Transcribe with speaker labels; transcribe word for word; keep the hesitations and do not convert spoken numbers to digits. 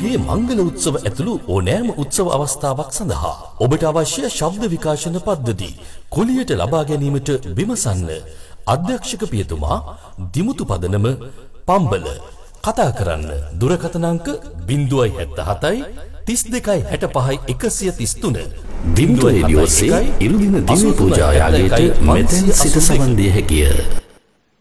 Speaker 1: ඔබගේ මංගල උත්සව ඇතුළු ඕනෑම උත්සව අවස්ථාවක් සඳහා ඔබට අවශ්‍ය ශබ්ද විකාශන පද්ධති කුලියට ලබා ගැනීමට විමසන්න. අධ්‍යක්ෂක පියතුමා දිමුතු පදනම පම්බල. කතා කරන්න දුරකථන අංක zero seven seven තිස් දෙකයි හැට පහයි එකසිය තිස් තුන.
Speaker 2: බිම්දුව එලියෝසේ ඉරුදින දිවි පූජා යාගයට මෙතෙන් සිට සවන් දිය හැකිය.